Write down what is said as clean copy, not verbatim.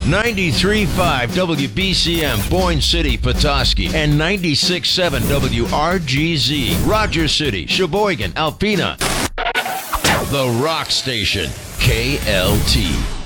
93.5 WBCM, Boyne City, Petoskey, and 96.7 WRGZ, Rogers City, Sheboygan, Alpena. The Rock Station, KLT.